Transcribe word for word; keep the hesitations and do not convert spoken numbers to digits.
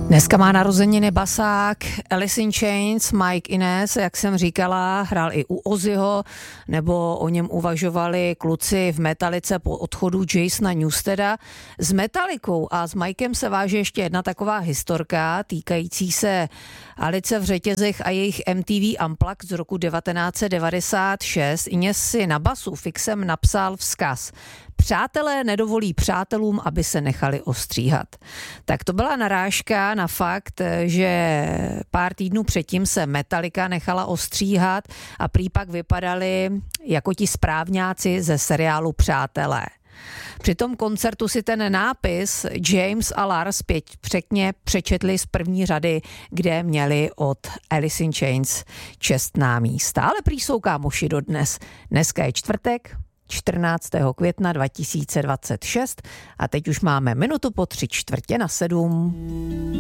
Dneska má narozeniny basák Alice in Chains, Mike Inez, jak jsem říkala, hrál i u Ozzyho, nebo o něm uvažovali kluci v Metalice po odchodu Jasona Newsteda. S Metalikou a s Mikem se váže ještě jedna taková historka týkající se Alice v řetězech a jejich M T V Unplugged z roku devatenáct set devadesát šest. Inez si na basu fixem napsal vzkaz: přátelé nedovolí přátelům, aby se nechali ostříhat. Tak to byla narážka na fakt, že pár týdnů předtím se Metallica nechala ostříhat a prý pak vypadali jako ti správňáci ze seriálu Přátelé. Při tom koncertu si ten nápis James a Lars pěkně přečetli z první řady, kde měli od Alice in Chains čestná místa. Ale prý jsou kámoši dodnes. Dneska je čtvrtek, čtrnáctého května dva tisíce dvacet šest a teď už máme minutu po tři čtvrtě na sedm.